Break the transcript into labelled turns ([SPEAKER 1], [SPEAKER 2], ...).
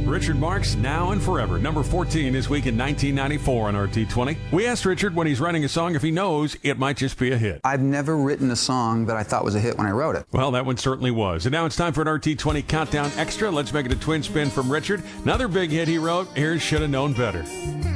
[SPEAKER 1] Richard Marx, Now and Forever, number 14 this week in 1994 on RT20. We asked Richard when he's writing a song if he knows it might just be a hit.
[SPEAKER 2] I've never written a song that I thought was a hit when I wrote it.
[SPEAKER 1] Well, that one certainly was. And now it's time for an RT20 Countdown Extra. Let's make it a twin spin from Richard. Another big hit he wrote. Here's Shoulda Known Better.